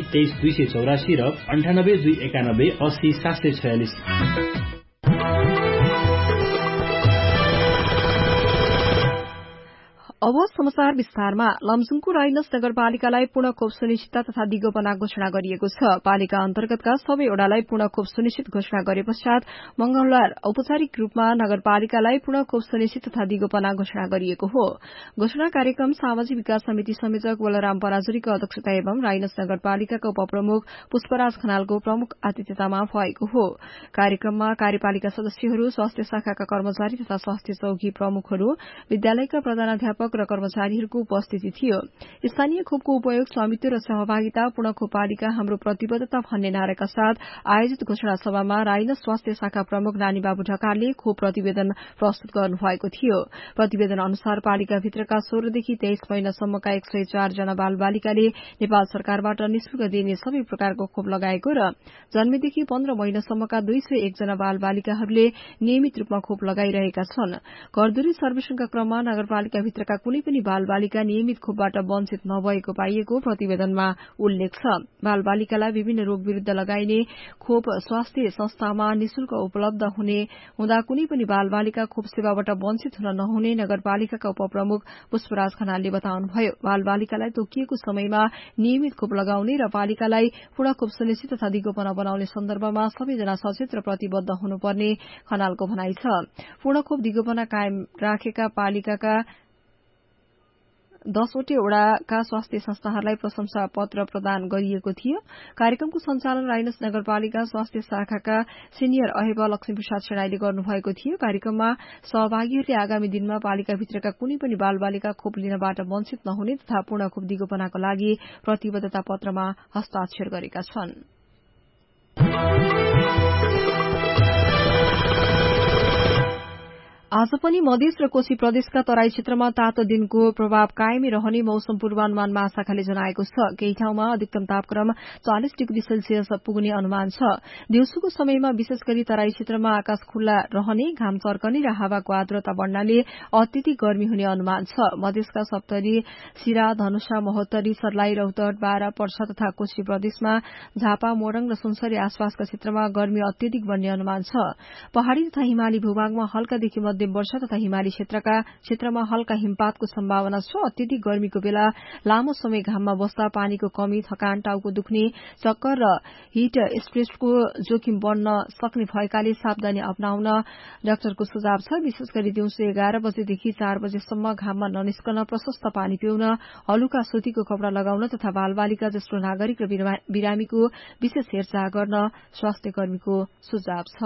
23 284 र 98 291 80 746। अब समाचार विस्तारमा। लमजुङको राइनस नगरपालिकालाई पूर्ण खोप सुनिश्चितता तथा दिगोपना घोषणा गरिएको छ। पालिका अन्तर्गतका सबै वडालाई पूर्ण खोप सुनिश्चित घोषणा गरे पश्चात मंगलबार औपचारिक रूपमा नगरपालिकालाई पूर्ण खोप सुनिश्चित तथा दिगोपना घोषणा गरिएको हो। घोषणा कार्यक्रम सामाजिक विकास समिति संयोजक बलराम पराजुलीको अध्यक्षता एवं राइनस नगरपालिकाका उपप्रमुख पुष्पराज खनालको प्रमुख आतिथ्यतामा भएको हो। कार्यक्रममा कार्यपालिका सदस्यहरू, स्वास्थ्य शाखाका कर्मचारी तथा स्वास्थ्य चौकी प्रमुखहरू, विद्यालयका प्रधानाध्यापक र कर्मचारीहरूको उपस्थिति थियो। स्थानीय खोपको उपयोग, स्वामित्व र सहभागिता, पूर्ण खोप पालिका हाम्रो प्रतिबद्धता भन्ने नाराका साथ आयोजित घोषणा सभामा राइनस स्वास्थ्य शाखा प्रमुख नानी बाबु ढकालले खोप प्रतिवेदन प्रस्तुत गर्नुभएको थियो। प्रतिवेदन अनुसार पालिकाभित्रका 16 देखि 23 महिनासम्मका 104 जना बालबालिकाले नेपाल सरकारबाट निशुल्क दिइने सबै प्रकारको खोप लगाएको र जन्मेदेखि 15 महिनासम्मका 201 जना बालबालिकाहरूले नियमित रूपमा खोप लगाइरहेका छन्। घरधुरी सर्वेक्षणका क्रममा नगरपालिकाभित्रका कुनै पनि बालबालिका नियमित खोपबाट वञ्चित नभएको पाइएको प्रतिवेदनमा उल्लेख छ। बालबालिकालाई विभिन्न रोग विरूद्ध लगाइने खोप स्वास्थ्य संस्थामा निशुल्क उपलब्ध हुँदा कुनै पनि बालबालिका खोप सेवाबाट वञ्चित हुन नहुने नगरपालिकाका उपप्रमुख पुष्पराज खनालले बताउनुभयो। बालबालिकालाई तोकिएको समयमा नियमित खोप लगाउने र पालिकालाई पूर्ण खोप सुनिश्चित तथा दिगोपना बनाउने सन्दर्भमा सबैजना सचेत र प्रतिबद्ध हुनुपर्ने खनालको भनाइ छ। पूर्ण खोप दिगोपना कायम राखेका पालिकाका 10वटै वडाका स्वास्थ्य संस्थाहरूलाई प्रशंसा पत्र प्रदान गरिएको थियो। कार्यक्रमको सञ्चालन राइनस नगरपालिका स्वास्थ्य शाखाका सिनियर अहेवा लक्ष्मीप्रसाद शेणाईले गर्नुभएको थियो। कार्यक्रममा सहभागीहरूले आगामी दिनमा पालिकाभित्रका कुनै पनि बालबालिका खोप लिनबाट वञ्चित नहुने तथा पूर्ण खोप दिगोपनाको लागि प्रतिबद्धता पत्रमा हस्ताक्षर गरेका छन्। आज पनि मधेस र कोशी प्रदेशका तराई क्षेत्रमा तातो दिनको प्रभाव कायमै रहने मौसम पूर्वानुमान महाशाखाले जनाएको छ। केही ठाउँमा अधिकतम तापक्रम 40 डिग्री सेल्सियस पुग्ने अनुमान छ। दिउँसोको समयमा विशेष गरी तराई क्षेत्रमा आकाश खुल्ला रहने, घाम चर्कने र हावाको आर्द्रता बढ्नाले अत्यधिक गर्मी हुने अनुमान छ। मधेसका सप्तरी, सिरा, धनुषा, महोत्तरी, सर्लाही, रौतहट, बारा, पर्सा तथा कोशी प्रदेशमा झापा, मोरङ र सुनसरी आसपासका क्षेत्रमा गर्मी अत्यधिक बढ्ने अनुमान छ। पहाड़ी तथा हिमाली भूभागमा हल्कादेखि मध्यम वर्षा तथा हिमाली क्षेत्रमा हल्का हिमपातको सम्भावना छ। अत्यधिक गर्मीको बेला लामो समय घाममा बस्दा पानीको कमी, थकान, टाउको दुख्ने, चक्कर र हिट स्ट्रेसको जोखिम बढ़न सक्ने भएकाले सावधानी अपनाउन डाक्टरको सुझाव छ। विशेष गरी दिउँसो 11 बजेदेखि 4 बजेसम्म घाममा ननिस्कन, प्रशस्त पानी पिउन, हलुका सुतीको कपड़ा लगाउन तथा बालबालिका, ज्येष्ठ नागरिक र बिरामीको विशेष हेरचाह गर्न स्वास्थ्य कर्मीको सुझाव छ।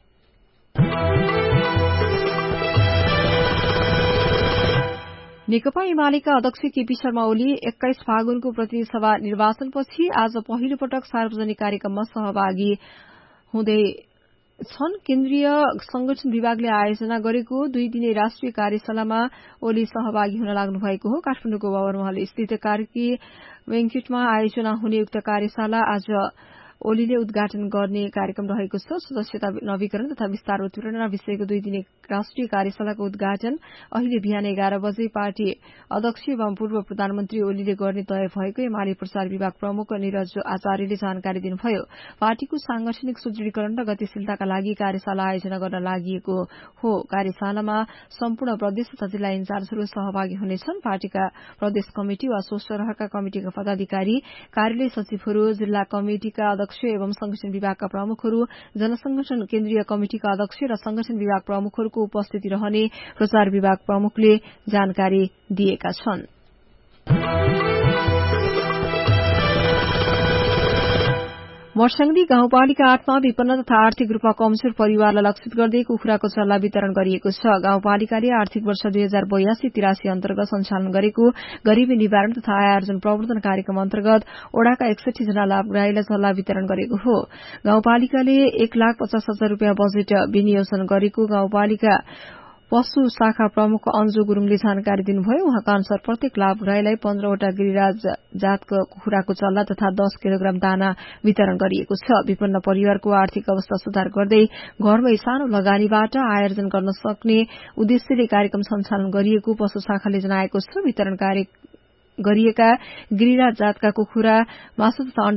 नेकपा एमालेका अध्यक्ष केपी शर्मा ओली 21 फागुनको प्रतिनिधि सभा निर्वाचनपछि आज पहिलो पटक सार्वजनिक कार्यक्रममा सहभागी हुँदै छन्। केन्द्रीय संगठन विभागले आयोजना गरेको 2 दिने राष्ट्रिय कार्यशालामा ओली सहभागी हुन लाग्नु भएको हो। काठमाडौँको बाबरमहल स्थित कार्की बैंक्वेटमा आयोजना हुने उक्त कार्यशाला आज ओलीले उद्घाटन गर्ने कार्यक्रम रहेको छ। सदस्यता नवीकरण तथा विस्तार उत्पीडन विषयको 2 दिने राष्ट्रिय कार्यशालाको उद्घाटन अहिले बिहान 11 बजे पार्टी अध्यक्ष एवं पूर्व प्रधानमन्त्री ओलीले गर्ने तय भएको एमाले प्रचार विभाग प्रमुख निरज आचार्यले जानकारी दिनुभयो। पार्टीको सांगठनिक सुदृढीकरण र गतिशीलताका लागि कार्यशाला आयोजना गर्न लागि हो। कार्यशालामा सम्पूर्ण प्रदेश तथा जिल्ला इन्चार्जहरू सहभागी हुनेछन्। पार्टीका प्रदेश कमिटी वा सोसरहका कमिटिका पदाधिकारी, कार्यालय सचिवहरू, जिल्ला कमिटिका अध्यक्ष एवं संगठन विभागका प्रमुखहरू, जनसंगठन केन्द्रीय कमिटिका अध्यक्ष र संगठन विभाग प्रमुखहरूको उपस्थिति रहने प्रचार विभाग प्रमुखले जानकारी दिएका छन्। मर्स्याङ्दी गाउँपालिका 8 मा विपन्न तथा आर्थिक रूपमा कमजोर परिवारलाई लक्षित गर्दै कुखुराको चल्ला वितरण गरिएको छ। गाउँपालिकाले आर्थिक वर्ष 2082-83 अन्तर्गत सञ्चालन गरेको गरीबी निवारण तथा आय आर्जन प्रवर्धन कार्यक्रम अन्तर्गत ओडाका 61 जना लाभग्राहीलाई चल्ला वितरण गरेको हो। गाउँपालिकाले 1,50,000 रूपियाँ बजेट विनियोजन गरेको गाउँपालिका पशु शाखा प्रमुख अन्जु गुरूङले जानकारी दिनुभयो। उहाँका अनुसार प्रत्येक लाभग्राहीलाई 15वटा गिरिराज जातको कुखुराको चल्ला तथा 10 किलोग्राम दाना वितरण गरिएको छ। विपन्न परिवारको आर्थिक अवस्था सुधार गर्दै घरमै सानो लगानीबाट आयोजन गर्न सक्ने उद्देश्यले कार्यक्रम सञ्चालन गरिएको पशु शाखाले जनाएको छ। वितरण गरिएका गिरिराज जातका कुखुरा मासु तथा